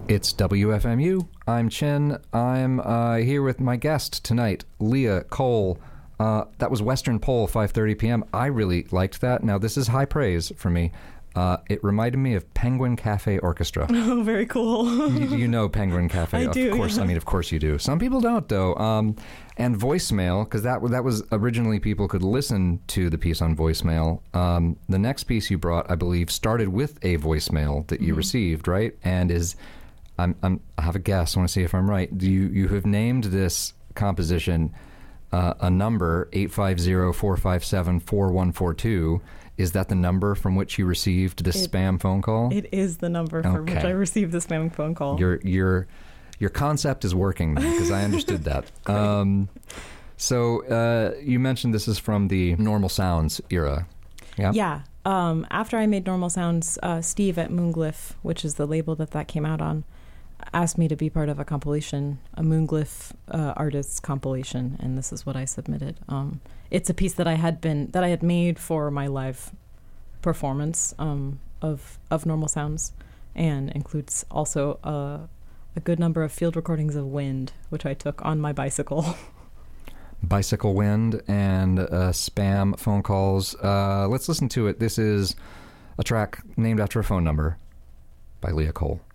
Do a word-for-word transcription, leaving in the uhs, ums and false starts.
It's W F M U. I'm Chin. I'm uh, here with my guest tonight, Leah Cole. Uh, that was Western Pole, five thirty p.m. I really liked that. Now, this is high praise for me. Uh, it reminded me of Penguin Cafe Orchestra. Oh, very cool. you, you know Penguin Cafe, I of do, course. yeah. I mean, of course you do. Some people don't, though. Um, and voicemail, because that that was originally people could listen to the piece on voicemail. Um, the next piece you brought, I believe, started with a voicemail that you Mm-hmm. received, right? And is I'm, I'm I have a guess. I want to see if I'm right. Do you you have named this composition uh, a number eight five zero, four five seven, four one four two? Is that the number from which you received this It- spam phone call? It is the number from which Okay. I received the spam phone call. Your your your concept is working because I understood that. Um, so uh, you mentioned this is from the Normal Sounds era. Yeah. Yeah. Um, after I made Normal Sounds, uh, Steve at Moonglyph, which is the label that that came out on, asked me to be part of a compilation, a Moonglyph uh, artists compilation, and this is what I submitted. Um, it's a piece that I had been that I had made for my live performance um, of of Normal Sounds, and includes also a, a good number of field recordings of wind, which I took on my bicycle. Bicycle Wind and uh, spam phone calls. Uh, let's listen to it. This is a track named after a phone number by Leah Cole.